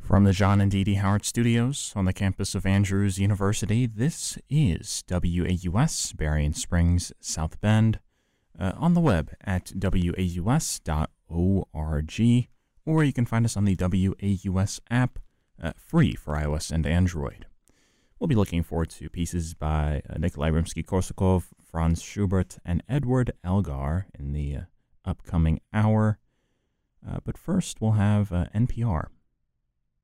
From the John and Dee Dee Howard Studios on the campus of Andrews University, this is WAUS, Berrien Springs, South Bend, on the web at waus.org, or you can find us on the WAUS app, free for iOS and Android. We'll be looking forward to pieces by Nikolai Rimsky-Korsakov, Franz Schubert, and Edward Elgar in the upcoming hour. But first, we'll have NPR.